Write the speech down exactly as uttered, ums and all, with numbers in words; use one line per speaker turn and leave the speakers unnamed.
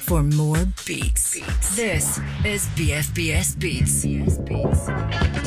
for more beats. This is B F B S Beats.